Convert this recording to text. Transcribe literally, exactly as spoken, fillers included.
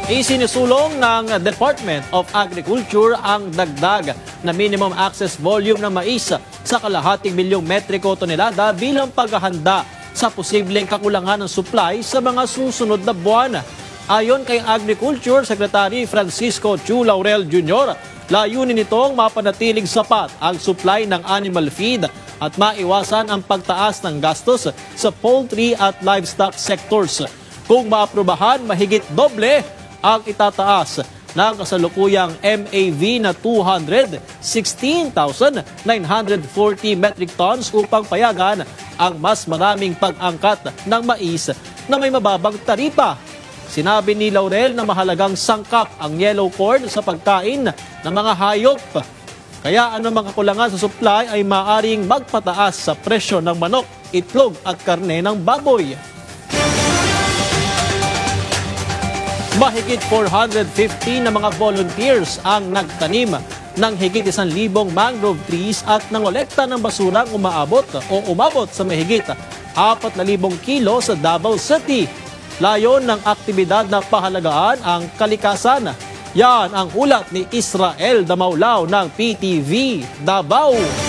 Isinisulong ng Department of Agriculture ang dagdag na minimum access volume ng mais sa kalahating milyong metriko tonelada bilang paghahanda sa posibleng kakulangan ng supply sa mga susunod na buwan. Ayon kay Agriculture Secretary Francisco Chu Laurel Junior, layunin nitong mapanatiling sapat ang supply ng animal feed at maiwasan ang pagtaas ng gastos sa poultry at livestock sectors. Kung maaprubahan, mahigit doble ang itataas ng kasalukuyang M A V na two hundred sixteen thousand nine hundred forty metric tons upang payagan ang mas maraming pag-angkat ng mais na may mababang taripa. Sinabi ni Laurel na mahalagang sangkap ang yellow corn sa pagkain ng mga hayop. Kaya anumang kakulangan sa supply ay maaring magpataas sa presyo ng manok, itlog at karne ng baboy. Mahigit four hundred fifty na mga volunteers ang nagtanim ng higit isang libong mangrove trees at nangolekta ng basurang umaabot o umabot sa mahigit apat na libong kilo sa Davao City. Layon ng aktibidad na pahalagaan ang kalikasan. Yan ang ulat ni Israel Damaulao ng P T V Davao.